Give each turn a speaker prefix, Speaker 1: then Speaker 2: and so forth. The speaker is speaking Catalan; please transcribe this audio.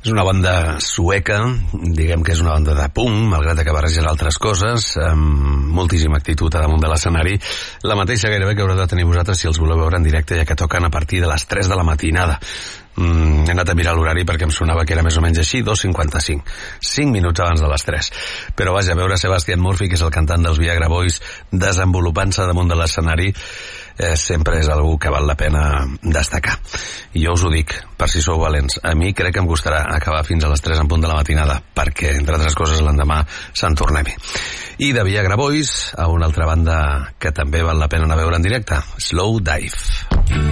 Speaker 1: És una banda sueca, diguem que és una banda de punk, malgrat que barregen altres coses, amb moltíssima actitud a damunt de l'escenari, la mateixa gairebé que haureu de tenir vosaltres si els voleu veure en directe, ja que toquen a partir de les 3 de la matinada. He anat a mirar l'horari perquè em sonava que era més o menys així, 2:55, 5 minuts abans de les 3. Però vaja, veure Sebastian Murphy, que és el cantant dels Viagra Boys, desenvolupant-se damunt de l'escenari, sempre és algú que val la pena destacar. I jo us ho dic, per si sou valents, a mi crec que em costarà acabar fins a les 3 en punt de la matinada, perquè, entre altres coses, l'endemà se'n tornem-hi. I de Viagra Boys a una altra banda que també val la pena anar a veure en directe, Slow Dive.